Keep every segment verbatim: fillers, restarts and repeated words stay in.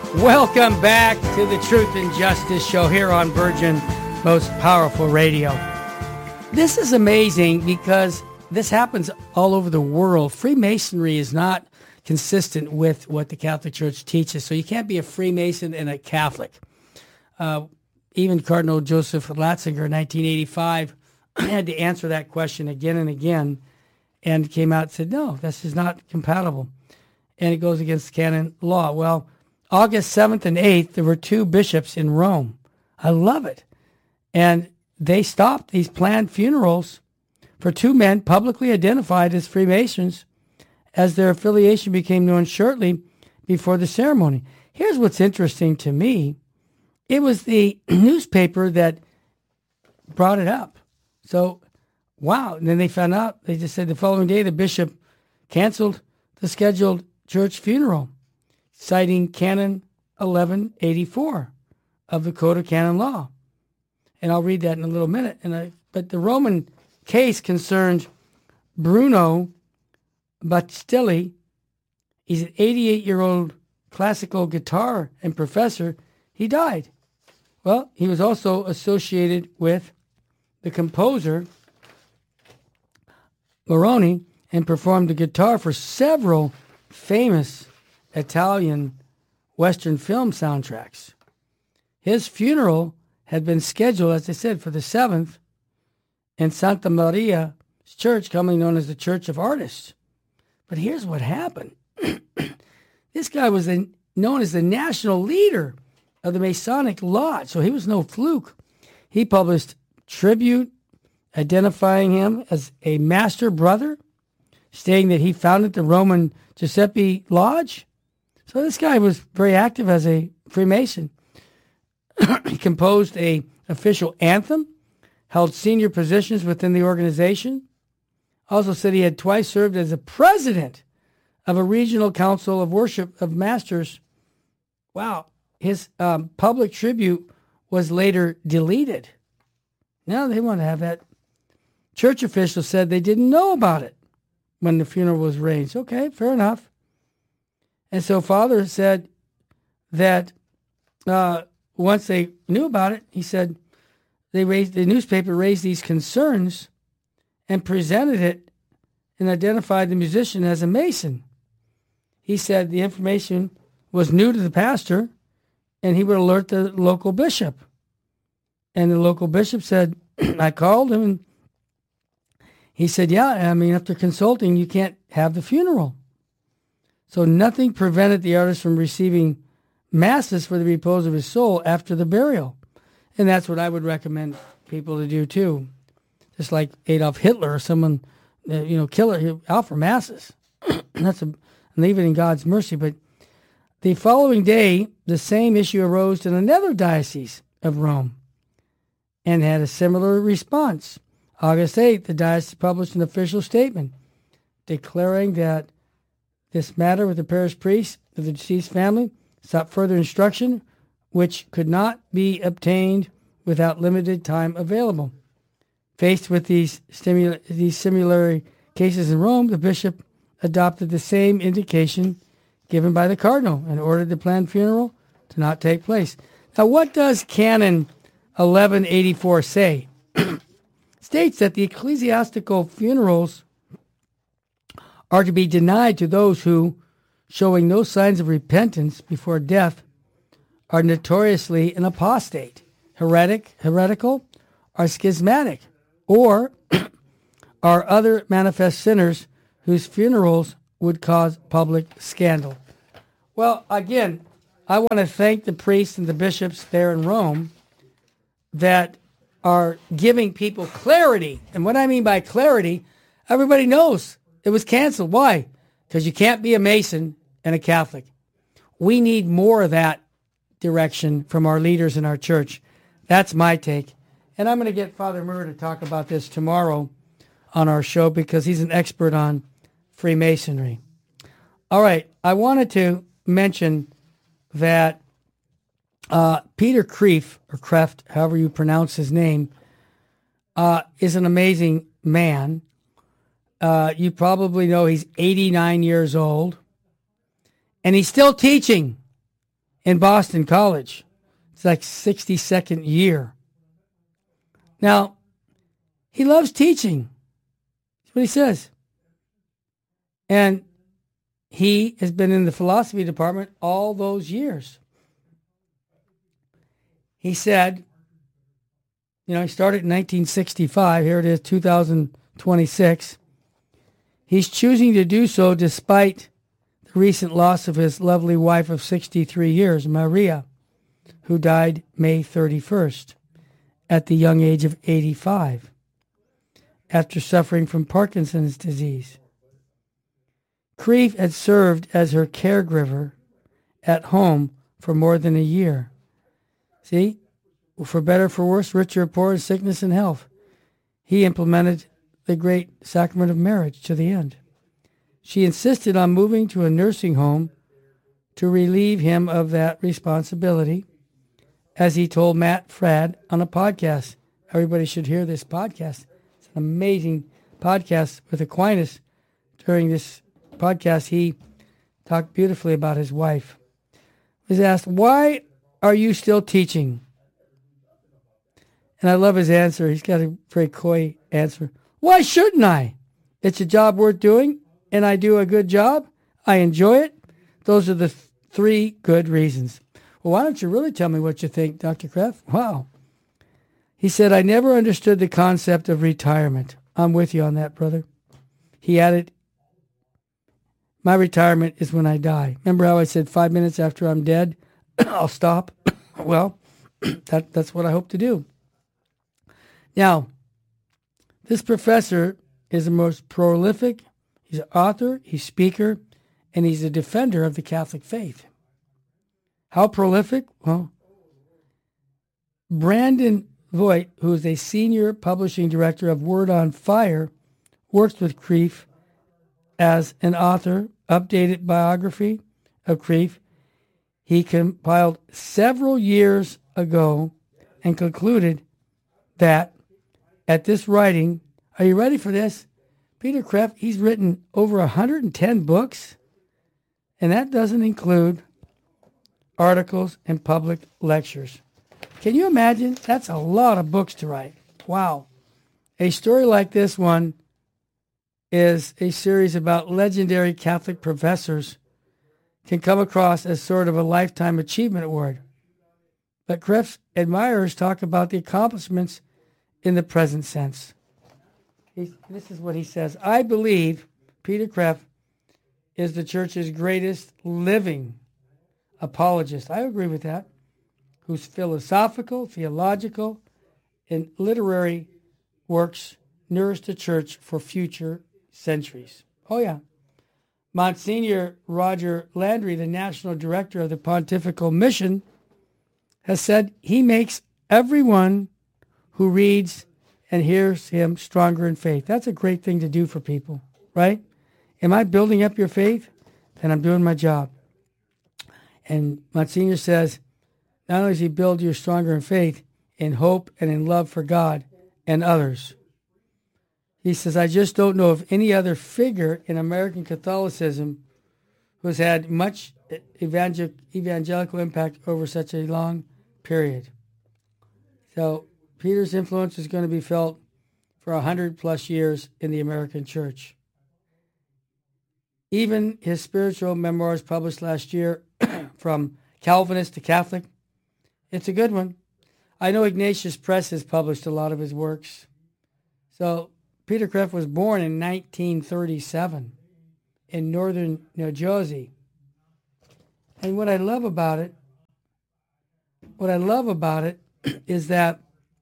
Welcome back to the Truth and Justice Show here on Virgin Most Powerful Radio. This is amazing because this happens all over the world. Freemasonry is not consistent with what the Catholic Church teaches, so you can't be a Freemason and a Catholic. Uh, even Cardinal Joseph Ratzinger in nineteen eighty-five had to answer that question again and again, and came out and said, no, this is not compatible, and it goes against canon law. Well, August seventh and eighth, there were two bishops in Rome. I love it. And they stopped these planned funerals for two men publicly identified as Freemasons as their affiliation became known shortly before the ceremony. Here's what's interesting to me. It was the newspaper that brought it up. So, wow. And then they found out, they just said the following day the bishop canceled the scheduled church funeral, citing Canon eleven eighty-four of the Code of Canon Law. And I'll read that in a little minute. And I, but the Roman case concerned Bruno Battistelli. He's an eighty-eight-year-old classical guitar and professor. He died. Well, he was also associated with the composer Moroni and performed the guitar for several famous Italian Western film soundtracks. His funeral had been scheduled, as I said, for the seventh in Santa Maria's church, commonly known as the Church of Artists. But here's what happened. This guy was the, known as the national leader of the Masonic Lodge, so he was no fluke. He published tribute identifying him as a master brother, stating that he founded the Roman Giuseppe Lodge. So this guy was very active as a Freemason. He composed a official anthem, held senior positions within the organization. Also said he had twice served as a president of a regional council of worship of masters. Wow. His um, public tribute was later deleted. Now they want to have that. Church officials said they didn't know about it when the funeral was arranged. Okay, fair enough. And so Father said that uh, once they knew about it, he said they raised the newspaper raised these concerns and presented it and identified the musician as a Mason. He said the information was new to the pastor and he would alert the local bishop. And the local bishop said, I called him and he said, yeah, I mean, after consulting, you can't have the funeral. So nothing prevented the artist from receiving masses for the repose of his soul after the burial. And that's what I would recommend people to do too. Just like Adolf Hitler or someone, uh, you know, killer, out for masses. That's a, leave it in God's mercy. But the following day, the same issue arose in another diocese of Rome and had a similar response. August eighth, the diocese published an official statement declaring that this matter with the parish priest of the deceased family sought further instruction, which could not be obtained without limited time available. Faced with these, stimula- these similar cases in Rome, the bishop adopted the same indication given by the cardinal and ordered the planned funeral to not take place. Now, what does Canon eleven eighty-four say? States that the ecclesiastical funerals are to be denied to those who, showing no signs of repentance before death, are notoriously an apostate, heretic, heretical, or schismatic, or are other manifest sinners whose funerals would cause public scandal. Well, again, I want to thank the priests and the bishops there in Rome that are giving people clarity. And what I mean by clarity, everybody knows it was canceled. Why? Because you can't be a Mason and a Catholic. We need more of that direction from our leaders in our church. That's my take. And I'm going to get Father Murr to talk about this tomorrow on our show because he's an expert on Freemasonry. All right. I wanted to mention that uh, Peter Kreeft, or Kreft, however you pronounce his name, uh, is an amazing man. Uh, you probably know he's eighty-nine years old, and he's still teaching in Boston College. It's like sixty-second year. Now, he loves teaching. That's what he says. And he has been in the philosophy department all those years. He said, you know, he started in nineteen sixty-five. Here it is, two thousand twenty-six. He's choosing to do so despite the recent loss of his lovely wife of sixty-three years, Maria, who died May thirty-first at the young age of eighty-five after suffering from Parkinson's disease. Kreeft had served as her caregiver at home for more than a year. See, for better, for worse, richer, or poor, sickness and health, he implemented the great sacrament of marriage to the end. She insisted on moving to a nursing home to relieve him of that responsibility, as he told Matt Fradd on a podcast. Everybody should hear this podcast. It's an amazing podcast with Aquinas. During this podcast, he talked beautifully about his wife. He was asked, why are you still teaching? And I love his answer. He's got a very coy answer. Why shouldn't I? It's a job worth doing, and I do a good job. I enjoy it. Those are the th- three good reasons. Well, why don't you really tell me what you think, Doctor Kreeft? Wow. He said, I never understood the concept of retirement. I'm with you on that, brother. He added, my retirement is when I die. Remember how I said five minutes after I'm dead, I'll stop? Well, that, that's what I hope to do. Now, this professor is the most prolific. He's an author, he's a speaker, and he's a defender of the Catholic faith. How prolific? Well, Brandon Voigt, who is a senior publishing director of Word on Fire, works with Kreeft as an author, updated biography of Kreeft. He compiled several years ago and concluded that at this writing, are you ready for this? Peter Kreeft, he's written over one hundred ten books, and that doesn't include articles and public lectures. Can you imagine? That's a lot of books to write. Wow. A story like this one is a series about legendary Catholic professors can come across as sort of a lifetime achievement award. But Kreeft's admirers talk about the accomplishments in the present sense. He's, this is what he says. I believe Peter Kreeft is the church's greatest living apologist. I agree with that. Whose philosophical, theological, and literary works nourish the church for future centuries. Oh, yeah. Monsignor Roger Landry, the national director of the Pontifical Mission, has said he makes everyone who reads and hears him stronger in faith. That's a great thing to do for people, right? Am I building up your faith? Then I'm doing my job. And Monsignor says, not only does he build you stronger in faith, in hope and in love for God and others. He says, I just don't know of any other figure in American Catholicism who's had much evangel- evangelical impact over such a long period. So Peter's influence is going to be felt for a hundred plus years in the American church. Even his spiritual memoirs published last year, From Calvinist to Catholic, it's a good one. I know Ignatius Press has published a lot of his works. So Peter Kreeft was born in nineteen thirty-seven in northern New Jersey. And what I love about it, what I love about it is that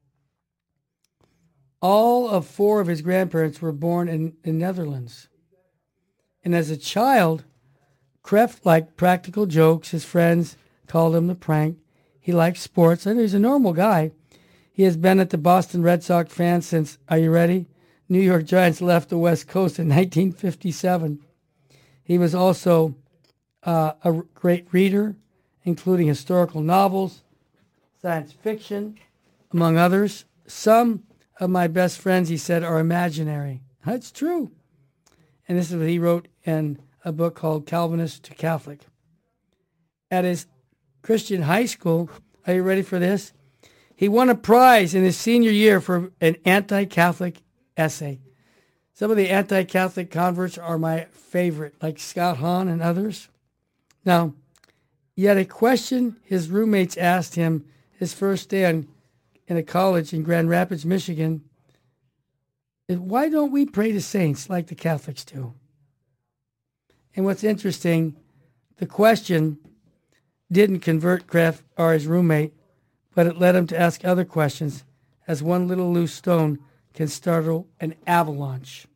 all of four of his grandparents were born in the Netherlands. And as a child, Kreeft liked practical jokes. His friends called him the prank. He liked sports. And he's a normal guy. He has been at the Boston Red Sox fan since, are you ready? New York Giants left the West Coast in nineteen fifty-seven. He was also uh, a great reader, including historical novels, science fiction, among others. Some of my best friends, he said, are imaginary. That's true. And this is what he wrote in a book called Calvinist to Catholic. At his Christian high school. Are you ready for this? He won a prize in his senior year for an anti-Catholic essay. Some of the anti-Catholic converts are my favorite, like Scott Hahn and others. Now, yet a question his roommates asked him his first day on, in a college in Grand Rapids, Michigan, is why don't we pray to saints like the Catholics do? And what's interesting, the question didn't convert Kreeft or his roommate, but it led him to ask other questions, as one little loose stone can startle an avalanche.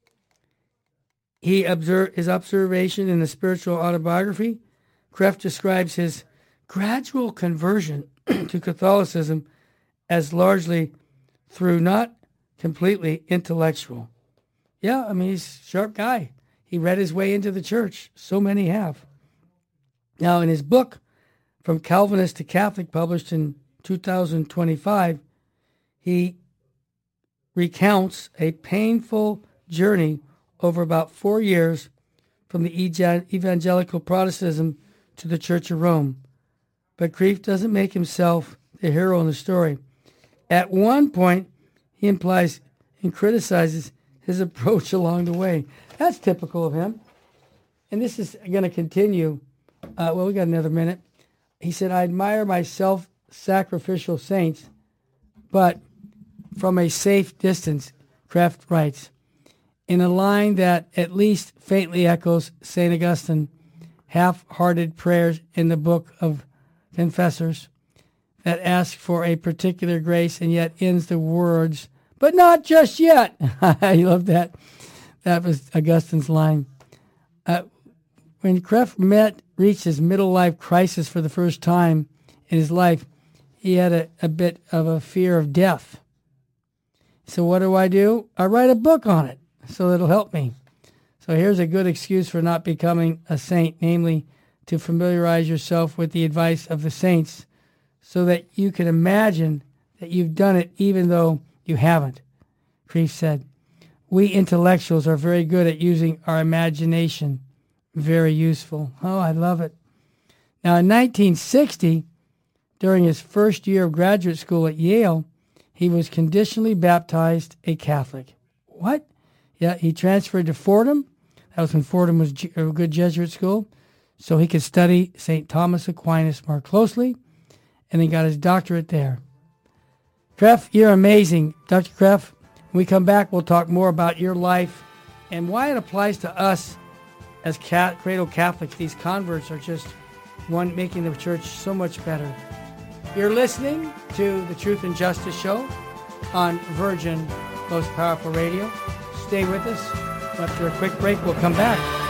He observed his observation in the spiritual autobiography. Kreeft describes his gradual conversion to Catholicism as largely through not completely intellectual. Yeah, I mean, he's a sharp guy. He read his way into the church. So many have. Now, in his book, From Calvinist to Catholic, published in two thousand twenty-five, he recounts a painful journey over about four years from the evangelical Protestantism to the Church of Rome. But Kreeft doesn't make himself the hero in the story. At one point, he implies and criticizes his approach along the way. That's typical of him. And this is going to continue. Uh, well, we got another minute. He said, I admire my self-sacrificial saints, but from a safe distance, Kreeft writes, in a line that at least faintly echoes Saint Augustine, half-hearted prayers in the Book of Confessors that ask for a particular grace and yet ends the words, but not just yet. I love that. That was Augustine's line. Uh, when Kreeft met, reached his middle life crisis for the first time in his life, he had a, a bit of a fear of death. So what do I do? I write a book on it, so it'll help me. So here's a good excuse for not becoming a saint, namely to familiarize yourself with the advice of the saints so that you can imagine that you've done it even though you haven't. Kreeft said, we intellectuals are very good at using our imagination. Very useful. Oh, I love it. Now, in nineteen sixty, during his first year of graduate school at Yale, he was conditionally baptized a Catholic. What? Yeah, he transferred to Fordham. That was when Fordham was a good Jesuit school, so he could study Saint Thomas Aquinas more closely, and he got his doctorate there. Kreeft, you're amazing. Doctor Kreeft, when we come back, we'll talk more about your life and why it applies to us as cat, cradle Catholics. These converts are just one making the church so much better. You're listening to the Truth and Justice Show on Virgin Most Powerful Radio. Stay with us. After a quick break, we'll come back.